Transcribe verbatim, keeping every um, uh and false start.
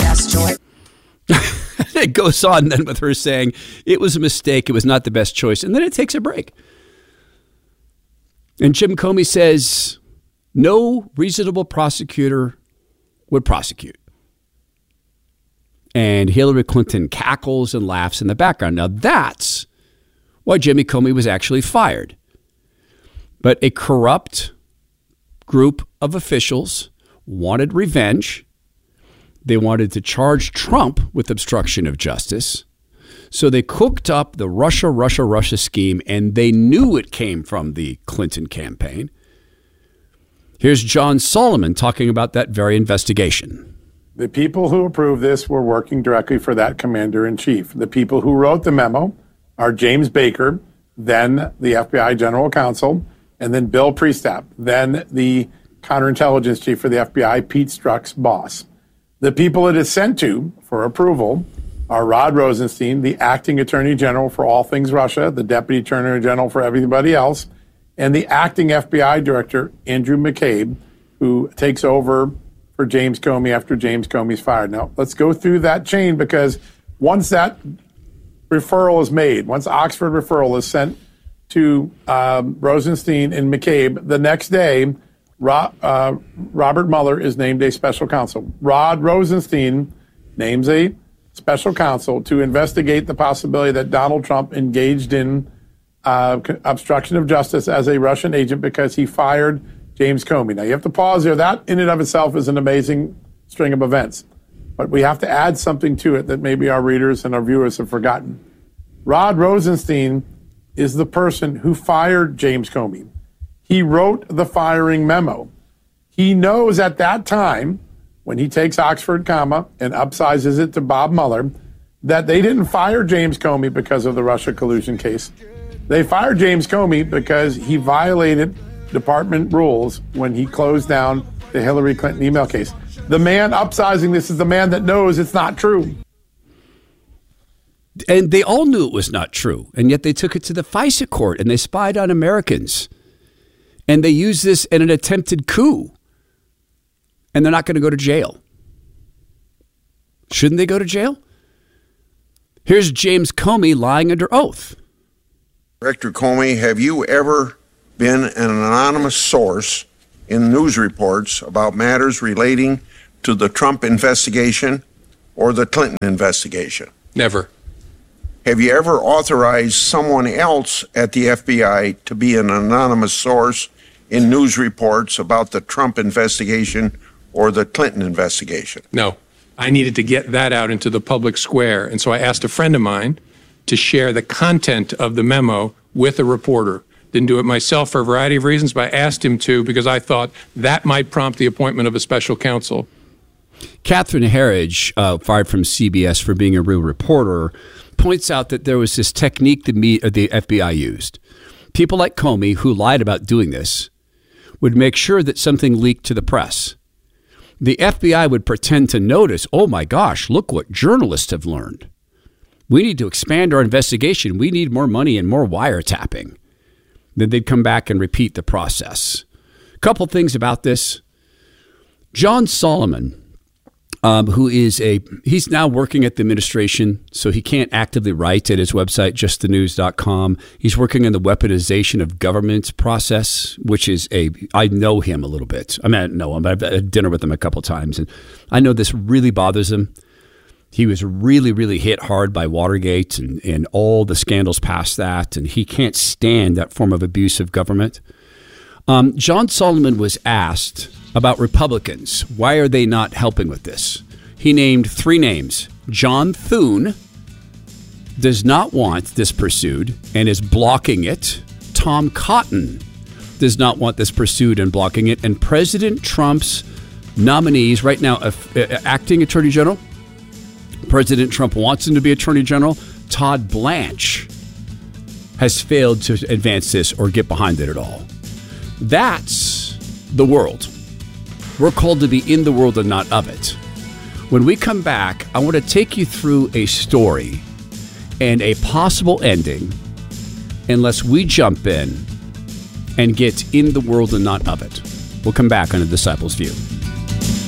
best choice. It goes on then with her saying it was a mistake. It was not the best choice. And then it takes a break. And Jim Comey says no reasonable prosecutor would prosecute. And Hillary Clinton cackles and laughs in the background. Now, that's why Jimmy Comey was actually fired. But a corrupt group of officials wanted revenge. They wanted to charge Trump with obstruction of justice. So they cooked up the Russia, Russia, Russia scheme, and they knew it came from the Clinton campaign. Here's John Solomon talking about that very investigation. The people who approved this were working directly for that commander-in-chief. The people who wrote the memo are James Baker, then the F B I general counsel, and then Bill Priestap, then the counterintelligence chief for the F B I, Pete Strzok's boss. The people it is sent to for approval are Rod Rosenstein, the acting attorney general for all things Russia, the deputy attorney general for everybody else, and the acting F B I director, Andrew McCabe, who takes over for James Comey after James Comey's fired. Now, let's go through that chain, because once that referral is made, once Oxford referral is sent to um, Rosenstein and McCabe, the next day, Ro- uh, Robert Mueller is named a special counsel. Rod Rosenstein names a special counsel to investigate the possibility that Donald Trump engaged in uh, obstruction of justice as a Russian agent because he fired James Comey. Now, you have to pause here. That in and of itself is an amazing string of events. But we have to add something to it that maybe our readers and our viewers have forgotten. Rod Rosenstein is the person who fired James Comey. He wrote the firing memo. He knows at that time, when he takes Oxford comma and upsizes it to Bob Mueller, that they didn't fire James Comey because of the Russia collusion case. They fired James Comey because he violated department rules when he closed down the Hillary Clinton email case. The man upsizing this is the man that knows it's not true. And they all knew it was not true. And yet they took it to the FISA court and they spied on Americans. And they used this in an attempted coup. And they're not going to go to jail. Shouldn't they go to jail? Here's James Comey lying under oath. Director Comey, have you ever been an anonymous source in news reports about matters relating to the Trump investigation or the Clinton investigation? Never. Have you ever authorized someone else at the F B I to be an anonymous source in news reports about the Trump investigation or the Clinton investigation? No. I needed to get that out into the public square. And so I asked a friend of mine to share the content of the memo with a reporter. Didn't do it myself for a variety of reasons, but I asked him to because I thought that might prompt the appointment of a special counsel. Catherine Herridge, uh, fired from C B S for being a real reporter, points out that there was this technique the, me- the F B I used. People like Comey, who lied about doing this, would make sure that something leaked to the press. The F B I would pretend to notice, oh my gosh, look what journalists have learned. We need to expand our investigation. We need more money and more wiretapping. Then they'd come back and repeat the process. A couple things about this. John Solomon, um, who is a, he's now working at the administration, so he can't actively write at his website, just the news dot com. He's working on the weaponization of government process, which is a, I know him a little bit. I mean, I don't know him, but I've had dinner with him a couple times, and I know this really bothers him. He was really, really hit hard by Watergate and, and all the scandals past that, and he can't stand that form of abuse of government. Um, John Solomon was asked about Republicans. Why are they not helping with this? He named three names. John Thune does not want this pursued and is blocking it. Tom Cotton does not want this pursued and blocking it. And President Trump's nominees right now, uh, uh, acting Attorney General, President Trump wants him to be Attorney General. Todd Blanche has failed to advance this or get behind it at all. That's the world. We're called to be in the world and not of it. When we come back, I want to take you through a story and a possible ending unless we jump in and get in the world and not of it. We'll come back on A Disciple's View.